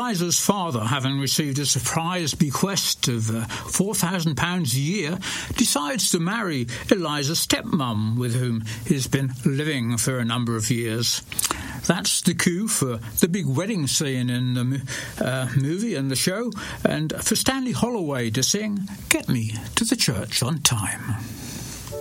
Eliza's father, having received a surprise bequest of £4,000 a year, decides to marry Eliza's stepmum, with whom he's been living for a number of years. That's the cue for the big wedding scene in the movie and the show, and for Stanley Holloway to sing "Get Me to the Church on Time."